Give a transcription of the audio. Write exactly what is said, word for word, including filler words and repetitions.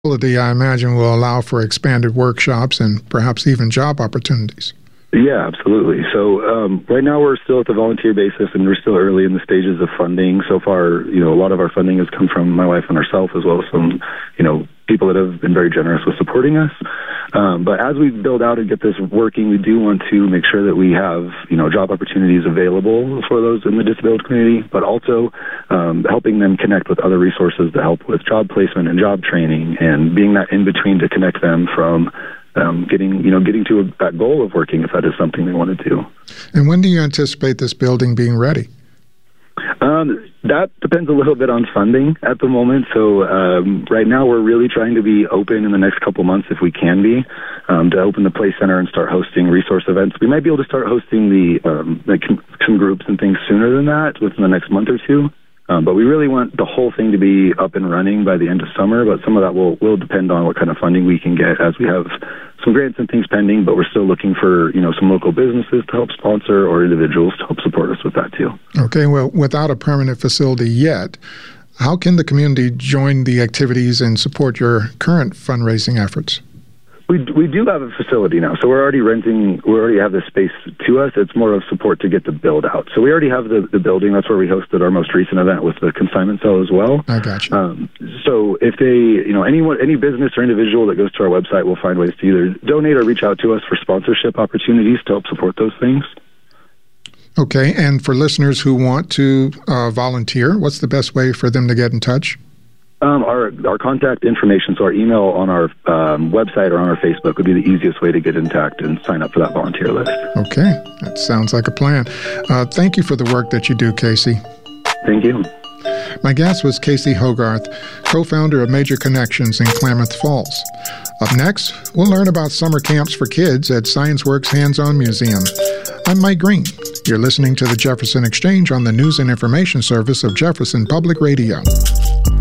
facility, I imagine, will allow for expanded workshops and perhaps even job opportunities. Yeah, absolutely. So um, right now we're still at the volunteer basis, and we're still early in the stages of funding. So far, you know, a lot of our funding has come from my wife and ourselves, as well as some, you know, people that have been very generous with supporting us. Um, but as we build out and get this working, we do want to make sure that we have, you know, job opportunities available for those in the disabled community, but also um, helping them connect with other resources to help with job placement and job training, and being that in between to connect them from Um, getting, you know, getting to a, that goal of working, if that is something they want to do. And when do you anticipate this building being ready? Um, that depends a little bit on funding at the moment. So um, right now we're really trying to be open in the next couple months, if we can be, um, to open the Play Center and start hosting resource events. We might be able to start hosting the um, like some groups and things sooner than that, within the next month or two. Um, but we really want the whole thing to be up and running by the end of summer, but some of that will, will depend on what kind of funding we can get, as we have some grants and things pending, but we're still looking for, you know, some local businesses to help sponsor, or individuals to help support us with that too. Okay, well, without a permanent facility yet, how can the community join the activities and support your current fundraising efforts? We we do have a facility now, so we're already renting. We already have the space to us. It's more of support to get the build out. So we already have the, the building. That's where we hosted our most recent event with the consignment cell as well. I got you. Um, so if they, you know, anyone, any business or individual that goes to our website will find ways to either donate or reach out to us for sponsorship opportunities to help support those things. Okay, and for listeners who want to uh, volunteer, what's the best way for them to get in touch? Um, our our contact information, so our email on our um, website or on our Facebook, would be the easiest way to get intact and sign up for that volunteer list. Okay, that sounds like a plan. Uh, thank you for the work that you do, Casey. Thank you. My guest was Casey Hogarth, co-founder of Major Connections in Klamath Falls. Up next, we'll learn about summer camps for kids at ScienceWorks Hands-On Museum. I'm Mike Green. You're listening to the Jefferson Exchange on the News and Information Service of Jefferson Public Radio.